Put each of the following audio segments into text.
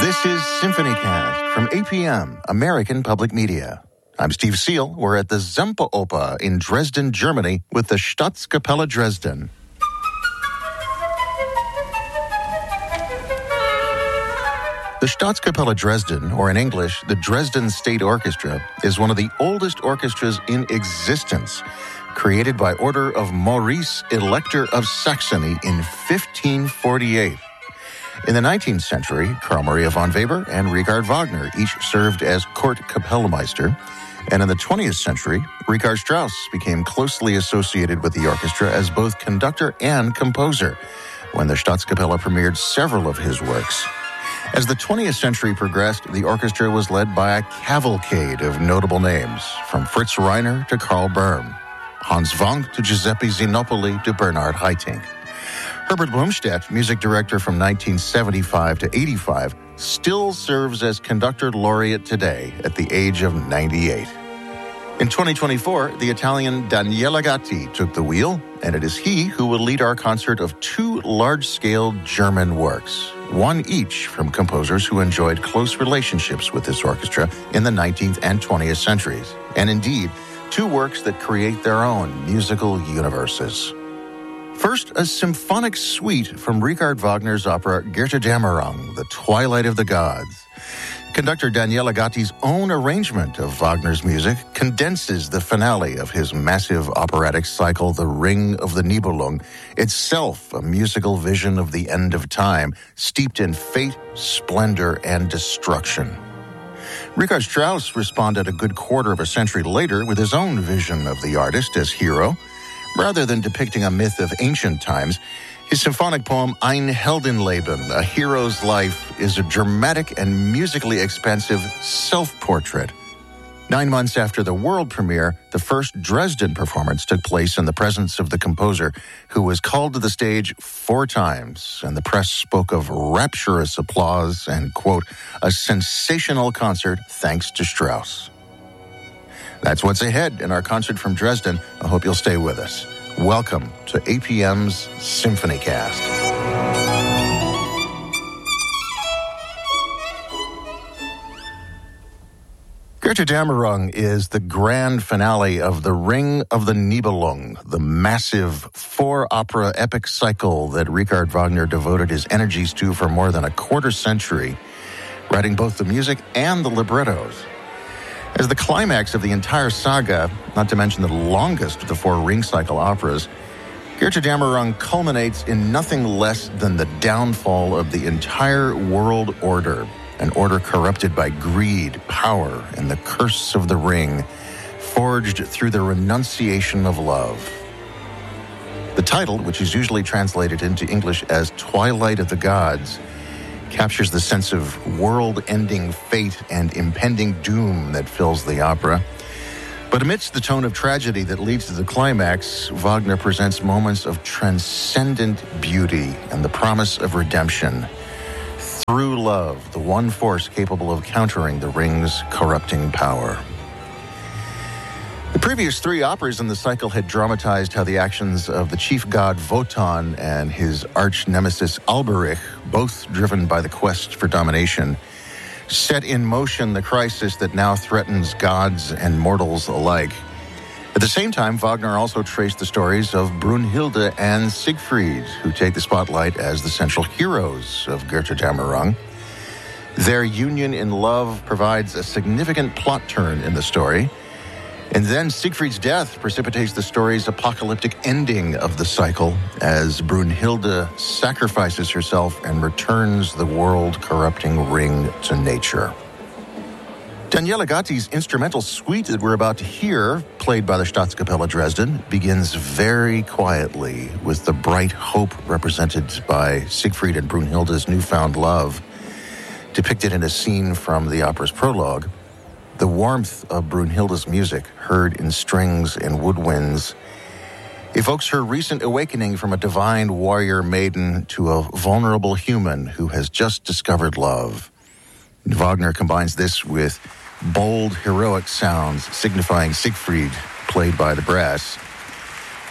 This is SymphonyCast from APM, American Public Media. I'm Steve Seal. We're at the Semperoper in Dresden, Germany, with the Staatskapelle Dresden. The Staatskapelle Dresden, or in English, the Dresden State Orchestra, is one of the oldest orchestras in existence, created by order of Maurice, Elector of Saxony in 1548. In the 19th century, Carl Maria von Weber and Richard Wagner each served as court Kapellmeister, and in the 20th century, Richard Strauss became closely associated with the orchestra as both conductor and composer, when the Staatskapelle premiered several of his works. As the 20th century progressed, the orchestra was led by a cavalcade of notable names, from Fritz Reiner to Karl Böhm, Hans Wank to Giuseppe Zinopoli to Bernhard Haitink. Herbert Blomstedt, music director from 1975 to 85, still serves as conductor laureate today at the age of 98. In 2024, the Italian Daniele Gatti took the wheel, and it is he who will lead our concert of two large-scale German works, one each from composers who enjoyed close relationships with this orchestra in the 19th and 20th centuries, and indeed, two works that create their own musical universes. First, a symphonic suite from Richard Wagner's opera Götterdämmerung, The Twilight of the Gods. Conductor Daniele Gatti's own arrangement of Wagner's music condenses the finale of his massive operatic cycle, The Ring of the Nibelung, itself a musical vision of the end of time, steeped in fate, splendor, and destruction. Richard Strauss responded a good quarter of a century later with his own vision of the artist as hero. Rather than depicting a myth of ancient times, his symphonic poem Ein Heldenleben, A Hero's Life, is a dramatic and musically expansive self-portrait. 9 months after the world premiere, the first Dresden performance took place in the presence of the composer, who was called to the stage 4 times, and the press spoke of rapturous applause and, quote, a sensational concert thanks to Strauss. That's what's ahead in our concert from Dresden. I hope you'll stay with us. Welcome to APM's SymphonyCast. Götterdämmerung is the grand finale of The Ring of the Nibelung, the massive 4-opera epic cycle that Richard Wagner devoted his energies to for more than a quarter century, writing both the music and the librettos. As the climax of the entire saga, not to mention the longest of the 4 ring cycle operas, Götterdämmerung culminates in nothing less than the downfall of the entire world order, an order corrupted by greed, power, and the curse of the ring, forged through the renunciation of love. The title, which is usually translated into English as Twilight of the Gods, captures the sense of world-ending fate and impending doom that fills the opera. But amidst the tone of tragedy that leads to the climax, Wagner presents moments of transcendent beauty and the promise of redemption. Through love, the one force capable of countering the ring's corrupting power. The previous 3 operas in the cycle had dramatized how the actions of the chief god Wotan and his arch-nemesis Alberich, both driven by the quest for domination, set in motion the crisis that now threatens gods and mortals alike. At the same time, Wagner also traced the stories of Brunhilde and Siegfried, who take the spotlight as the central heroes of Götterdämmerung. Their union in love provides a significant plot turn in the story. And then Siegfried's death precipitates the story's apocalyptic ending of the cycle as Brunhilde sacrifices herself and returns the world-corrupting ring to nature. Daniele Gatti's instrumental suite that we're about to hear, played by the Staatskapelle Dresden, begins very quietly with the bright hope represented by Siegfried and Brunhilde's newfound love, depicted in a scene from the opera's prologue. The warmth of Brunhilde's music, heard in strings and woodwinds, evokes her recent awakening from a divine warrior maiden to a vulnerable human who has just discovered love. Wagner combines this with bold, heroic sounds signifying Siegfried, played by the brass.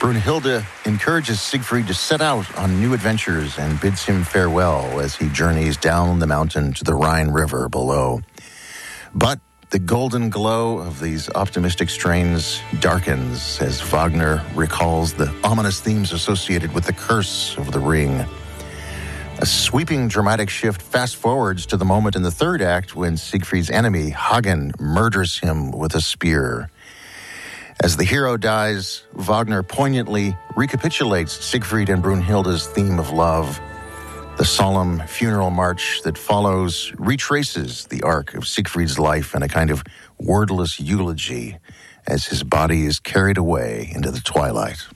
Brunhilde encourages Siegfried to set out on new adventures and bids him farewell as he journeys down the mountain to the Rhine River below. But the golden glow of these optimistic strains darkens as Wagner recalls the ominous themes associated with the curse of the ring. A sweeping dramatic shift fast forwards to the moment in the third act when Siegfried's enemy, Hagen, murders him with a spear. As the hero dies, Wagner poignantly recapitulates Siegfried and Brunhilde's theme of love. The solemn funeral march that follows retraces the arc of Siegfried's life in a kind of wordless eulogy as his body is carried away into the twilight.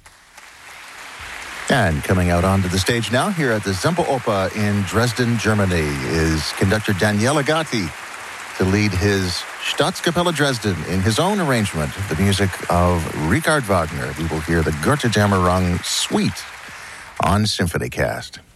And coming out onto the stage now here at the Semperoper in Dresden, Germany, is conductor Daniele Gatti to lead his Staatskapelle Dresden in his own arrangement of the music of Richard Wagner. We will hear the Götterdämmerung Suite on SymphonyCast.